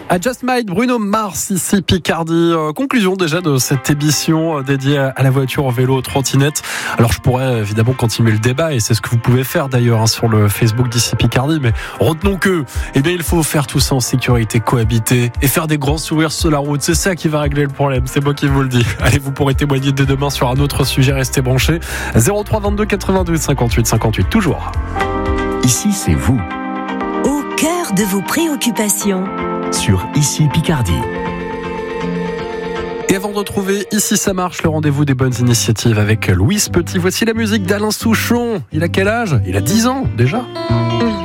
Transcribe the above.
I Just Might, Bruno Mars, ici Picardie. Conclusion déjà de cette émission dédiée à la voiture, au vélo, aux trottinettes. Alors je pourrais évidemment continuer le débat et c'est ce que vous pouvez faire d'ailleurs sur le Facebook d'ici Picardie, mais retenons que il faut faire tout ça en sécurité, cohabiter et faire des grands sourires sur la route. C'est ça qui va régler le problème, c'est moi qui vous le dis. Allez, vous pourrez témoigner dès demain sur un autre sujet, restez branchés. 03 22 92 58 58 toujours. Ici c'est vous. Au cœur de vos préoccupations. Sur Ici Picardie. Et avant de retrouver Ici ça marche, le rendez-vous des bonnes initiatives avec Louise Petit, voici la musique d'Alain Souchon. Il a quel âge ? Il a 10 ans déjà.